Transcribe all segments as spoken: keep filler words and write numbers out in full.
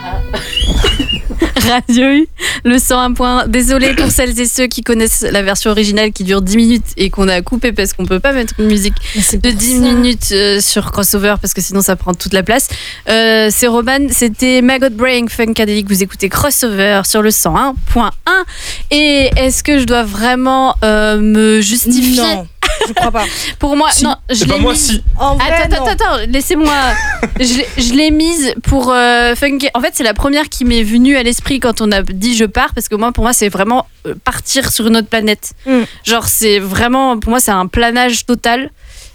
Radio U, le cent un point. Désolé pour celles et ceux qui connaissent la version originale qui dure dix minutes et qu'on a coupé parce qu'on peut pas mettre une musique de dix minutes euh, sur Crossover parce que sinon ça prend toute la place. Euh, c'est Roman, c'était Maggot Brain Funkadelic. Vous écoutez Crossover sur le cent un point un. Et est-ce que je dois vraiment euh, me justifier? Non. Je crois pas. Pour moi, si. non. Je C'est l'ai pas moi, mis... si. En vrai, attends, non. attends, attends, laissez-moi. je, l'ai, je l'ai mise pour euh, Funk. En fait, c'est la première qui m'est venue à l'esprit quand on a dit je pars, parce que moi, pour moi, c'est vraiment partir sur une autre planète. Mm. Genre, c'est vraiment, pour moi, c'est un planage total.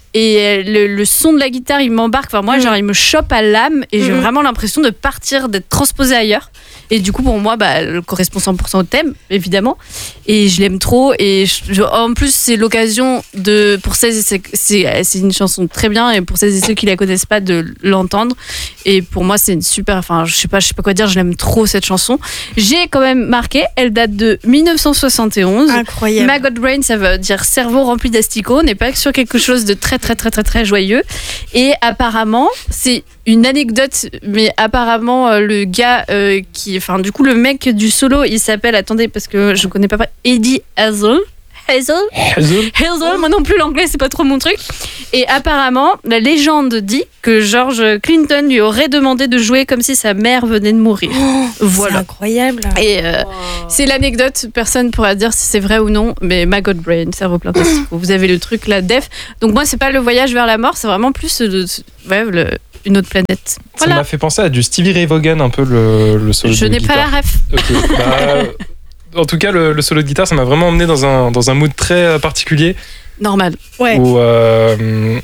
Et le, le son de la guitare, il m'embarque. Enfin, moi, mm. genre, il me chope à l'âme et mm. j'ai vraiment l'impression de partir, d'être transposée ailleurs. Et du coup, pour moi, bah, elle correspond cent pour cent au thème, évidemment. Et je l'aime trop. Et je, en plus, c'est l'occasion de, pour celles et ceux, c'est, c'est une chanson très bien. Et pour celles et ceux qui la connaissent pas, de l'entendre. Et pour moi, c'est une super. Enfin, je sais pas, je sais pas quoi dire. Je l'aime trop cette chanson. J'ai quand même marqué. Elle date de dix-neuf cent soixante et onze. Incroyable. Maggot Brain, ça veut dire cerveau rempli d'asticots. On n'est pas sur quelque chose de très, très, très, très, très joyeux. Et apparemment, c'est une anecdote, mais apparemment, euh, le gars euh, qui. Enfin, du coup, le mec du solo, il s'appelle, attendez, parce que je connais pas, Eddie Hazel. Hazel Hazel Hazel, moi non plus, l'anglais, c'est pas trop mon truc. Et apparemment, la légende dit que George Clinton lui aurait demandé de jouer comme si sa mère venait de mourir. Oh, voilà. C'est incroyable. Et euh, wow. C'est l'anecdote, personne pourra dire si c'est vrai ou non, mais Maggot Brain, cerveau plein d'asticots. Vous avez le truc, la def. Donc moi, c'est pas le voyage vers la mort, c'est vraiment plus le, ouais, le, une autre planète. Voilà. Ça m'a fait penser à du Stevie Ray Vaughan, un peu le, le solo Je de n'ai guitare. pas la ref. Ok, bah... En tout cas, le, le solo de guitare, ça m'a vraiment emmené dans un, dans un mood très particulier. Normal. Ouais. Où euh,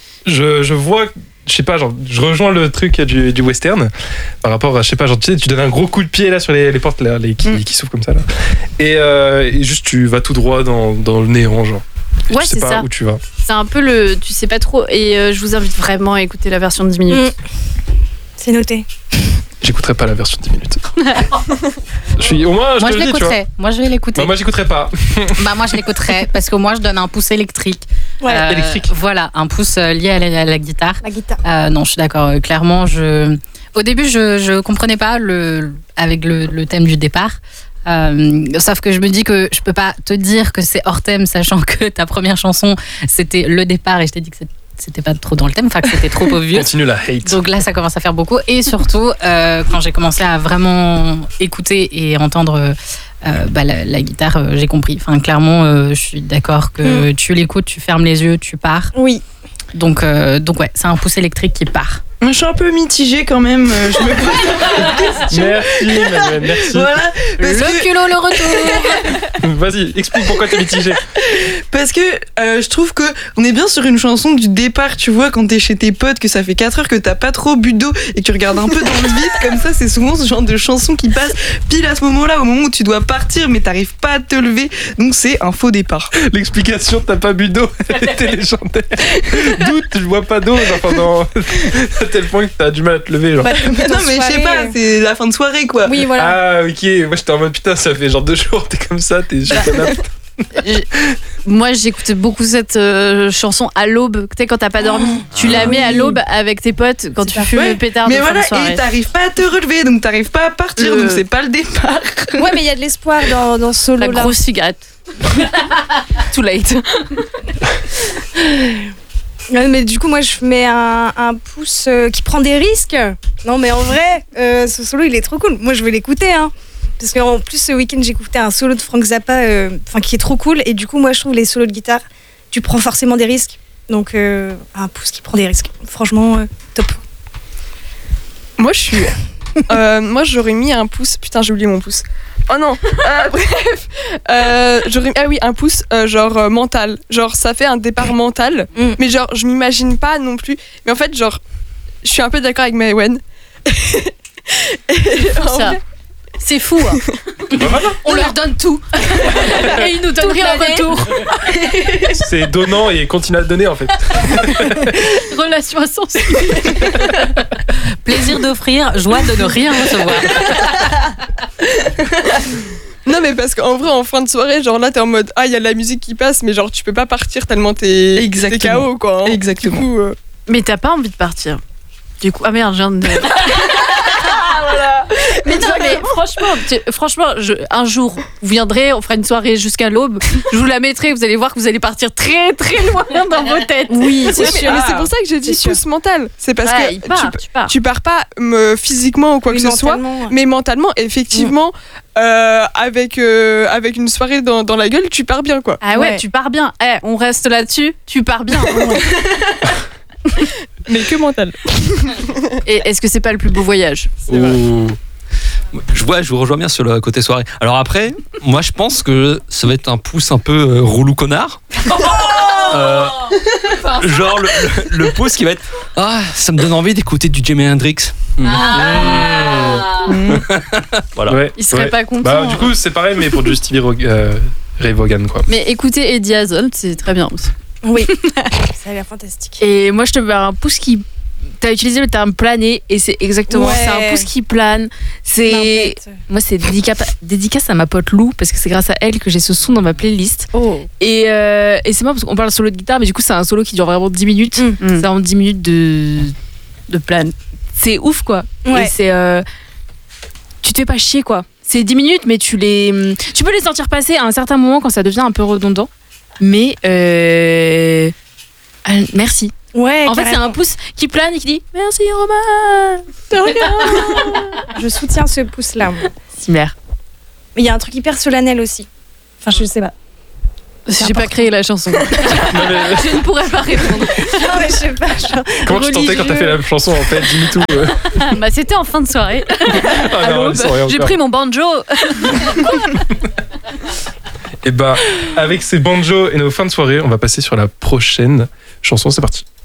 je, je vois, je sais pas, genre, je rejoins le truc du, du western par rapport à, je sais pas, genre, tu sais, tu donnes un gros coup de pied là sur les, les portes là, les, qui, mm. qui s'ouvrent comme ça là. Et, euh, et juste, tu vas tout droit dans, dans le néant, genre. Et ouais, tu sais c'est pas ça. où tu vas. C'est un peu le. Tu sais pas trop. Et euh, je vous invite vraiment à écouter la version de dix minutes. Mm. C'est noté. J'écouterai pas la version de dix minutes. je suis, au moins, je moi, te je le dis, tu vois. Moi, je vais l'écouter. Bah, moi, j'écouterai pas. bah, moi, je l'écouterai parce que moi, je donne un pouce électrique. Ouais. Euh, électrique. Voilà, un pouce lié à la, à la guitare. La guitare. Euh, non, je suis d'accord. Euh, clairement, je. Au début, je je comprenais pas le avec le, le thème du départ. Euh, sauf que je me dis que je peux pas te dire que c'est hors thème, sachant que ta première chanson c'était le départ et je t'ai dit que c'était c'était pas trop dans le thème, enfin que c'était trop obvious. Continue la hate. Donc là, ça commence à faire beaucoup. Et surtout, euh, quand j'ai commencé à vraiment écouter et entendre euh, bah, la, la guitare, euh, j'ai compris. Enfin, clairement, euh, je suis d'accord que mm. tu l'écoutes, tu fermes les yeux, tu pars. Oui. Donc, euh, donc ouais, c'est un pouce électrique qui part. Je suis un peu mitigée quand même. Je me pose la question. Merci, Manuel, merci. Voilà, le que... culot, le retour. Vas-y, explique pourquoi t'es mitigée. Parce que euh, je trouve que on est bien sur une chanson du départ, tu vois, quand t'es chez tes potes, que ça fait quatre heures que t'as pas trop bu d'eau et que tu regardes un peu dans le vide, comme ça, c'est souvent ce genre de chanson qui passe pile à ce moment-là, au moment où tu dois partir, mais t'arrives pas à te lever. Donc c'est un faux départ. L'explication, t'as pas bu d'eau, elle était légendaire. D'où tu bois pas d'eau, genre pendant à tel point que t'as du mal à te lever. Genre. Bah, non, mais je sais pas, c'est la fin de soirée, quoi. Oui, voilà. Ah, ok, moi j'étais en mode putain, ça fait genre deux jours, t'es comme ça, t'es chocolat. Moi, j'écoutais beaucoup cette euh, chanson à l'aube. Tu sais, quand t'as pas dormi, oh, tu la mets oui. à l'aube avec tes potes quand c'est tu fumes le pétard de mais voilà, fin de soirée. Et t'arrives pas à te relever, donc t'arrives pas à partir, le... donc c'est pas le départ. Ouais, mais il y a de l'espoir dans, dans ce solo là. La grosse cigarette. Too late. Ouais, mais du coup, moi, je mets un, un pouce euh, qui prend des risques. Non, mais en vrai, euh, ce solo, il est trop cool. Moi, je vais l'écouter, hein. Parce qu'en plus, ce week-end, j'ai écouté un solo de Frank Zappa euh, qui est trop cool. Et du coup, moi, je trouve les solos de guitare, tu prends forcément des risques. Donc, euh, un pouce qui prend des risques. Franchement, euh, top. Moi, je suis... euh, moi, j'aurais mis un pouce... Putain, j'ai oublié mon pouce. Oh non euh, Bref euh, j'aurais... Ah oui, un pouce, euh, genre euh, mental. Genre, ça fait un départ mental. Mm. Mais genre, je m'imagine pas non plus. Mais en fait, genre, je suis un peu d'accord avec Maëwen. C'est fou, ça. Vrai... C'est fou, hein. On leur donne tout. Et ils nous donnent rien en retour. C'est donnant et continue à le donner, en fait. Relation à sens. Plaisir d'offrir, joie de ne rien recevoir. Non, mais parce qu'en vrai, en fin de soirée, genre là, t'es en mode ah, il y a de la musique qui passe, mais genre tu peux pas partir tellement t'es, t'es K O, quoi. Hein. Exactement. Du coup, euh... Mais t'as pas envie de partir. Du coup, ah merde, je viens de. Voilà. franchement, tu- franchement je- un jour, vous viendrez, on fera une soirée jusqu'à l'aube. Je vous la mettrai, vous allez voir que vous allez partir très très loin dans vos têtes. Oui, c'est Ouais, mais, sûr. mais c'est pour ça que j'ai dit C'est sûr. pouce mental. C'est parce Ouais, que il part, tu, tu pars. tu pars pas me, physiquement ou quoi Oui, que ce soit, mentalement, ouais. mais mentalement, effectivement, euh, avec, euh, avec une soirée dans, dans la gueule, tu pars bien, quoi. Ah ouais, Ouais. tu pars bien. Eh, on reste là-dessus, tu pars bien. Mais que mental. Et est-ce que c'est pas le plus beau voyage? Ouh. Je vois, je vous rejoins bien sur le côté soirée. Alors après, moi je pense que ça va être un pouce un peu euh, roulou connard. Euh, genre le, le, le pouce qui va être ah, ça me donne envie d'écouter du Jimi Hendrix. Mm. Voilà. Ouais, Il serait ouais. pas content. Bah, du coup, c'est pareil, mais pour du Stevie Rog- euh, Ray Vaughan, quoi. Mais écoutez Eddie Hazel, c'est très bien aussi. Oui, ça a l'air fantastique. Et moi, je te veux un pouce qui. T'as utilisé le terme planer et c'est exactement Ouais. c'est un pouce qui plane. C'est Limpette. moi c'est dédica- dédicace à ma pote Lou parce que c'est grâce à elle que j'ai ce son dans ma playlist. Oh. Et, euh, et c'est marrant parce qu'on parle solo de guitare mais du coup c'est un solo qui dure vraiment dix minutes. Mm. C'est vraiment dix minutes de de plane. C'est ouf quoi. Ouais. Et c'est euh, tu te fais pas chier quoi. C'est dix minutes mais tu les tu peux les sentir passer à un certain moment quand ça devient un peu redondant. Mais euh, ah, merci. Ouais, En fait, c'est carrément. un pouce qui plane et qui dit merci Romain. De rien. Je soutiens ce pouce-là. moi. Similaire. Mais il y a un truc hyper solennel aussi. Enfin, je sais pas. J'ai pas créé la chanson. Non, mais Je ne pourrais pas répondre. Non, mais je sais pas. genre- comment tu sentais quand t'as fait la chanson en fait? Dis-nous tout. euh. Bah, c'était en fin de soirée. Ah, non, ils sont rien J'ai encore. pris mon banjo. Et bah, avec ces banjos et nos fins de soirée, on va passer sur la prochaine chanson. C'est parti.